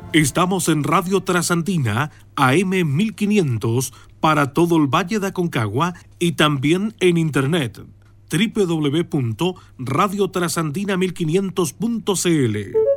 Estamos en Radio Trasandina, AM 1500, para todo el Valle de Aconcagua y también en internet, www.radiotrasandina1500.cl.